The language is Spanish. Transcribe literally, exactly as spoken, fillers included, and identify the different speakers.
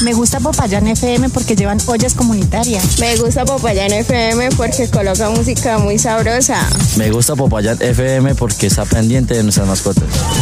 Speaker 1: Me gusta Popayán F M porque llevan ollas comunitarias.
Speaker 2: Me gusta Popayán F M porque coloca música muy sabrosa.
Speaker 3: Me gusta Popayán F M porque está pendiente de nuestras mascotas.